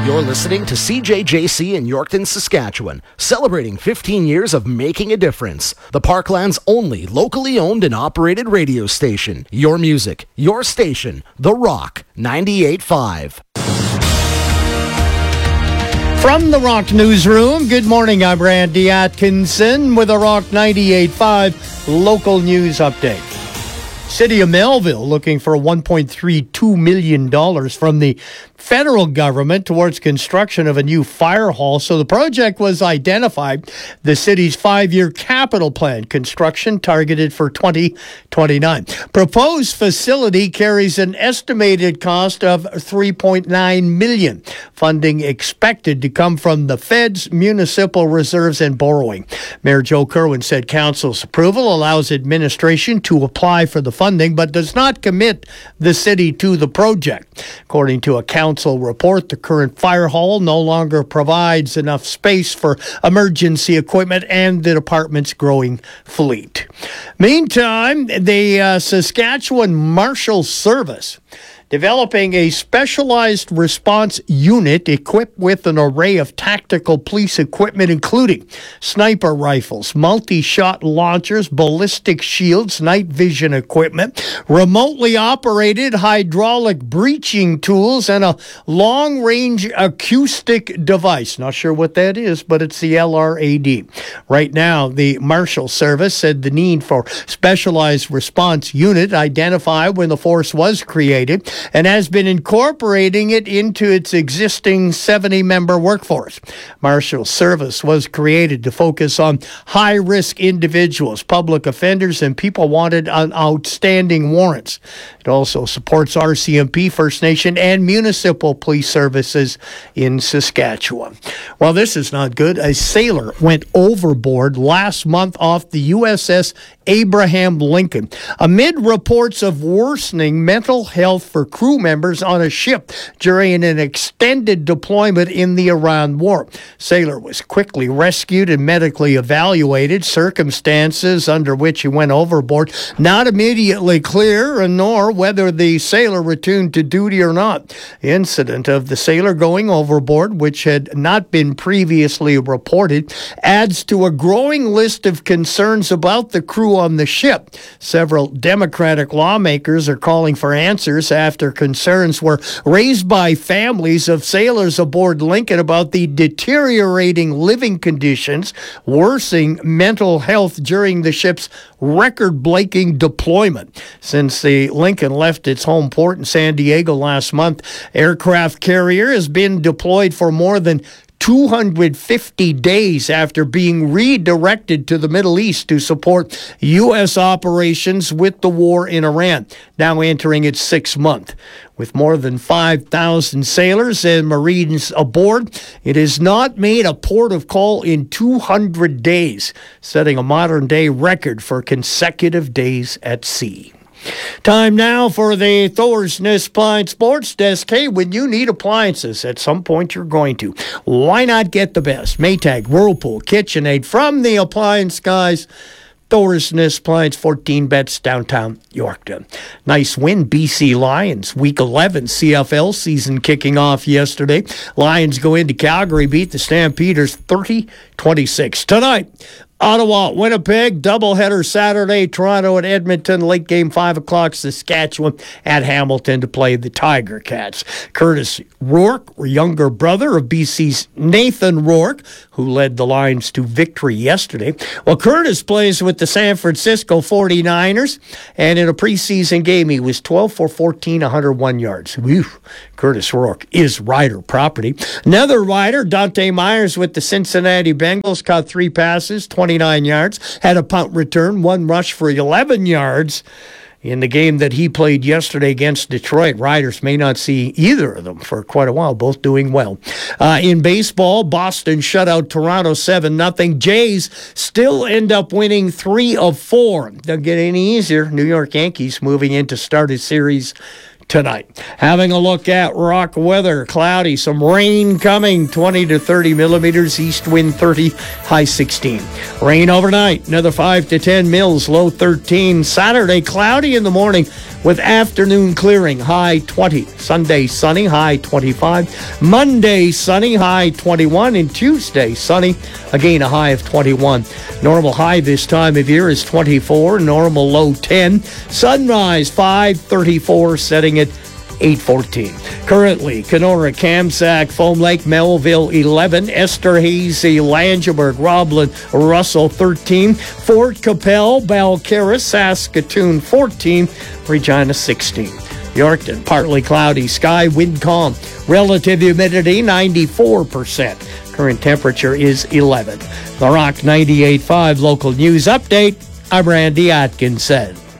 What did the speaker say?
You're listening to CJJC in Yorkton, Saskatchewan, celebrating 15 years of making a difference. The Parkland's only locally owned and operated radio station. Your music, your station, The Rock 98.5. From the Rock Newsroom, good morning. I'm Randy Atkinson with a Rock 98.5 local news update. City of Melville looking for $1.32 million from the federal government towards construction of a new fire hall. So the project was identified, the city's 5-year capital plan, construction targeted for 2029. Proposed facility carries an estimated cost of $3.9 million. Funding expected to come from the feds, municipal reserves, and borrowing. Mayor Joe Kerwin said council's approval allows administration to apply for the funding, but does not commit the city to the project. According to a council report, the current fire hall no longer provides enough space for emergency equipment and the department's growing fleet. Meantime, the Saskatchewan Marshal Service developing a specialized response unit equipped with an array of tactical police equipment, including sniper rifles, multi-shot launchers, ballistic shields, night vision equipment, remotely operated hydraulic breaching tools, and a long-range acoustic device. Not sure what that is, but it's the LRAD. Right now, the Marshal Service said the need for specialized response unit identified when the force was created, and has been incorporating it into its existing 70-member workforce. Marshal Service was created to focus on high-risk individuals, public offenders, and people wanted on outstanding warrants. It also supports RCMP, First Nation, and municipal police services in Saskatchewan. Well, this is not good. A sailor went overboard last month off the USS Abraham Lincoln amid reports of worsening mental health for crew members on a ship during an extended deployment in the Iran war. Sailor was quickly rescued and medically evaluated. Circumstances under which he went overboard not immediately clear, nor whether the sailor returned to duty or not. The incident of the sailor going overboard, which had not been previously reported, adds to a growing list of concerns about the crew on the ship. Several Democratic lawmakers are calling for answers after concerns were raised by families of sailors aboard Lincoln about the deteriorating living conditions, worsening mental health during the ship's record-breaking deployment. Since the Lincoln left its home port in San Diego last month, aircraft carrier has been deployed for more than 250 days after being redirected to the Middle East to support U.S. operations with the war in Iran, now entering its 6th month. With more than 5,000 sailors and Marines aboard, it has not made a port of call in 200 days, setting a modern-day record for consecutive days at sea. Time now for the Thorsness Appliance Sports Desk. Hey, when you need appliances, at some point you're going to. Why not get the best? Maytag, Whirlpool, KitchenAid from the appliance guys. Thorsness Appliance, 14 bets, downtown Yorkton. Nice win, BC Lions. Week 11 CFL season kicking off yesterday. Lions go into Calgary, beat the Stampeders 30-26. Tonight, Ottawa, Winnipeg, doubleheader Saturday, Toronto at Edmonton, late game 5 o'clock, Saskatchewan at Hamilton to play the Tiger Cats. Curtis Rourke, younger brother of BC's Nathan Rourke, who led the Lions to victory yesterday. Well, Curtis plays with the San Francisco 49ers, and in a preseason game, he was 12 for 14, 101 yards. Whew. Curtis Rourke is Rider property. Another Rider, Dante Myers with the Cincinnati Bengals, caught 3 passes, 29 yards, had a punt return, 1 rush for 11 yards. In the game that he played yesterday against Detroit, Riders may not see either of them for quite a while, both doing well. In baseball, Boston shut out Toronto 7-0. Jays still end up winning 3 of 4. Doesn't get any easier. New York Yankees moving into started series tonight. Having a look at rock weather, cloudy, some rain coming, 20 to 30 millimeters, east wind 30, high 16. Rain overnight, another 5 to 10 mils, low 13. Saturday, cloudy in the morning, with afternoon clearing, high 20. Sunday, sunny, high 25. Monday, sunny, high 21. And Tuesday, sunny, again a high of 21. Normal high this time of year is 24. Normal low 10. Sunrise 5:34, setting at 8:14. Currently, Kenora, Kamsack, Foam Lake, Melville 11, Esterhazy, Langeberg, Roblin, Russell 13, Fort Capel, Balcarres, Saskatoon 14, Regina 16. Yorkton, partly cloudy sky, wind calm, relative humidity 94%. Current temperature is 11. The Rock 98.5 local news update. I'm Randy Atkinson.